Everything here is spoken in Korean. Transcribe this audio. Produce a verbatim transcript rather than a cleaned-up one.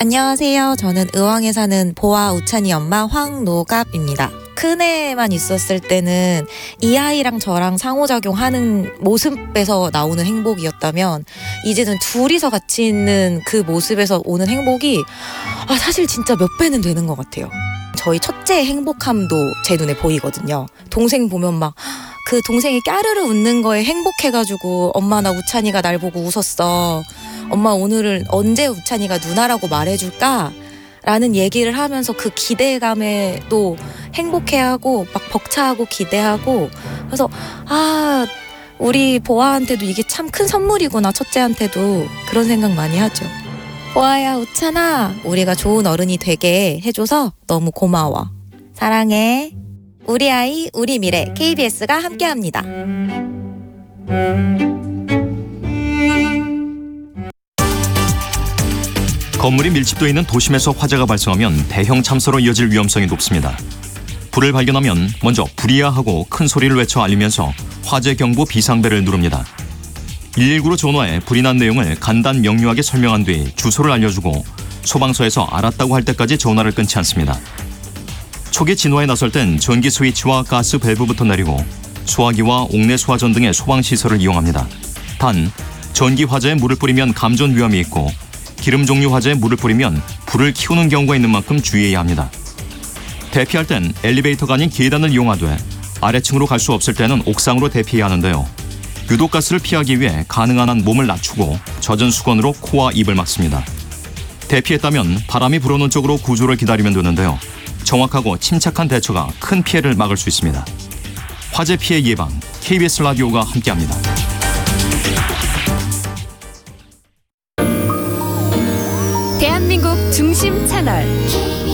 안녕하세요. 저는 의왕에 사는 보아 우찬이 엄마 황노갑입니다. 큰애만 있었을 때는 이 아이랑 저랑 상호작용하는 모습에서 나오는 행복이었다면 이제는 둘이서 같이 있는 그 모습에서 오는 행복이 아, 사실 진짜 몇 배는 되는 것 같아요. 저희 첫째의 행복함도 제 눈에 보이거든요. 동생 보면 막 그 동생이 까르르 웃는 거에 행복해가지고 엄마 나 우찬이가 날 보고 웃었어. 엄마 오늘은 언제 우찬이가 누나라고 말해줄까? 라는 얘기를 하면서 그 기대감에 또 행복해하고 막 벅차하고 기대하고 그래서 아 우리 보아한테도 이게 참 큰 선물이구나. 첫째한테도 그런 생각 많이 하죠. 보아야 우찬아 우리가 좋은 어른이 되게 해줘서 너무 고마워. 사랑해. 우리 아이 우리 미래 케이비에스가 함께합니다. 건물이 밀집도 있는 도심에서 화재가 발생하면 대형 참사로 이어질 위험성이 높습니다. 불을 발견하면 먼저 불이야 하고 큰 소리를 외쳐 알리면서 화재 경보 비상벨을 누릅니다. 일일구로 전화해 불이 난 내용을 간단 명료하게 설명한 뒤 주소를 알려주고 소방서에서 알았다고 할 때까지 전화를 끊지 않습니다. 초기 진화에 나설 땐 전기 스위치와 가스 밸브부터 내리고 소화기와 옥내 소화전 등의 소방시설을 이용합니다. 단, 전기 화재에 물을 뿌리면 감전 위험이 있고 기름 종류 화재에 물을 뿌리면 불을 키우는 경우가 있는 만큼 주의해야 합니다. 대피할 땐 엘리베이터가 아닌 계단을 이용하되 아래층으로 갈 수 없을 때는 옥상으로 대피해야 하는데요. 유독가스를 피하기 위해 가능한 한 몸을 낮추고 젖은 수건으로 코와 입을 막습니다. 대피했다면 바람이 불어오는 쪽으로 구조를 기다리면 되는데요. 정확하고 침착한 대처가 큰 피해를 막을 수 있습니다. 화재 피해 예방, 케이비에스 라디오가 함께합니다. 대한민국 중심 채널